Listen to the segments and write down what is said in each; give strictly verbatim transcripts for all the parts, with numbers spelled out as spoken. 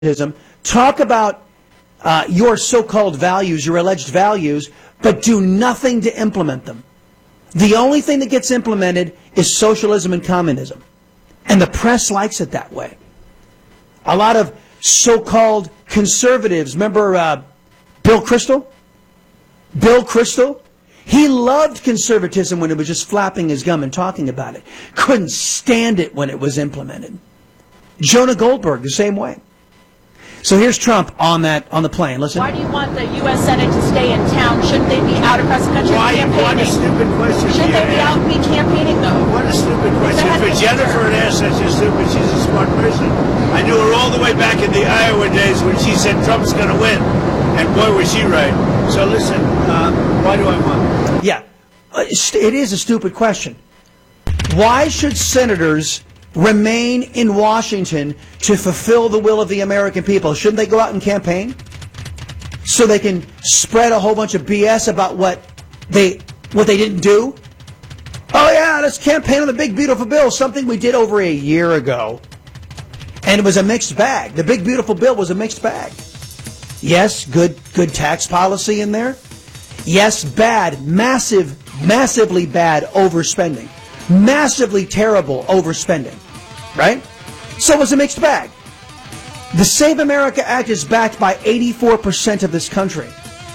talk about uh, your so-called values, your alleged values, but do nothing to implement them. The only thing that gets implemented is socialism and communism. And the press likes it that way. A lot of so-called conservatives, remember uh, Bill Kristol? Bill Kristol? He loved conservatism when it was just flapping his gum and talking about it. Couldn't stand it when it was implemented. Jonah Goldberg, the same way. So here's Trump on that on the plane. Listen. Why do you want the U S Senate to stay in town? Shouldn't they be out across the country Why, campaigning? what a stupid question. Shouldn't they be out and be campaigning, though? What a stupid question. For Jennifer to ask such a stupid, she's a smart person. I knew her all the way back in the Iowa days when she said Trump's going to win. And boy, was she right. So listen, uh, why do I want? Yeah, it is a stupid question. Why should senators remain in Washington to fulfill the will of the American people? Shouldn't they go out and campaign so they can spread a whole bunch of B S about what they what they didn't do? Oh yeah, let's campaign on the big beautiful bill, something we did over a year ago. And it was a mixed bag. The big beautiful bill was a mixed bag. Yes, good good tax policy in there. Yes, bad, massive, massively bad overspending. Massively terrible overspending, right? So it was a mixed bag. The Save America Act is backed by eighty-four percent of this country.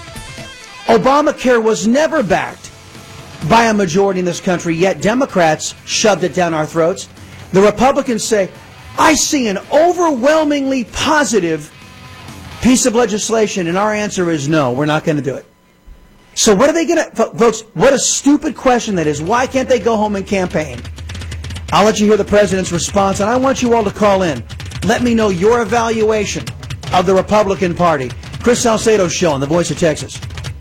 Obamacare was never backed by a majority in this country, yet Democrats shoved it down our throats. The Republicans say, I see an overwhelmingly positive piece of legislation, and our answer is no, we're not going to do it. So what are they going to, folks, what a stupid question that is. Why can't they go home and campaign? I'll let you hear the president's response, and I want you all to call in. Let me know your evaluation of the Republican Party. Chris Salcedo Show on the Voice of Texas.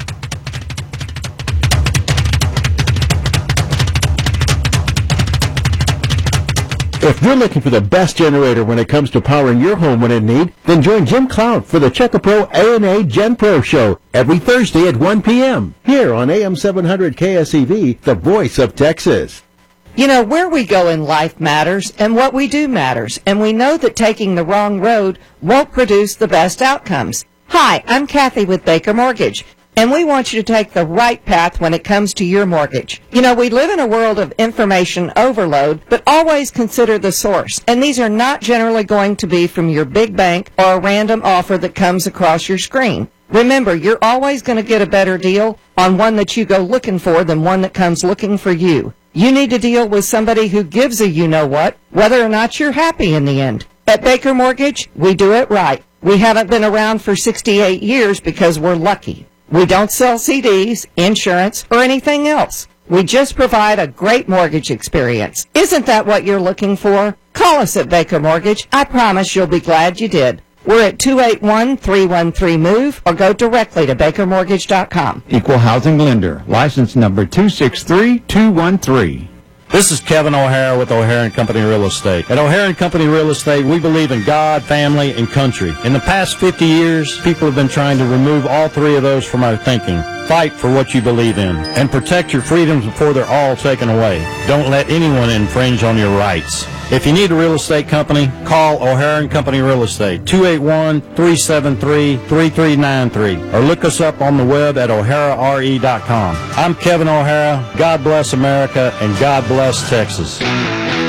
If you're looking for the best generator when it comes to powering your home when in need, then join Jim Cloud for the Checkapro A and A Gen Pro Show every Thursday at one p.m. here on A M seven hundred K S E V, the voice of Texas. You know, where we go in life matters, and what we do matters, and we know that taking the wrong road won't produce the best outcomes. Hi, I'm Kathy with Baker Mortgage. And we want you to take the right path when it comes to your mortgage. You know, we live in a world of information overload, but always consider the source. And these are not generally going to be from your big bank or a random offer that comes across your screen. Remember, you're always going to get a better deal on one that you go looking for than one that comes looking for you. You need to deal with somebody who gives a you-know-what, whether or not you're happy in the end. At Baker Mortgage, we do it right. We haven't been around for sixty-eight years because we're lucky. We don't sell C Ds, insurance, or anything else. We just provide a great mortgage experience. Isn't that what you're looking for? Call us at Baker Mortgage. I promise you'll be glad you did. We're at two eight one, three one three, MOVE or go directly to baker mortgage dot com. Equal housing lender. License number two six three two one three. This is Kevin O'Hara with O'Hara and Company Real Estate. At O'Hara and Company Real Estate, we believe in God, family, and country. In the past fifty years, people have been trying to remove all three of those from our thinking. Fight for what you believe in, and protect your freedoms before they're all taken away. Don't let anyone infringe on your rights. If you need a real estate company, call O'Hara and Company Real Estate, two eight one, three seven three, three three nine three, or look us up on the web at o'hara r e dot com. I'm Kevin O'Hara. God bless America, and God bless Texas.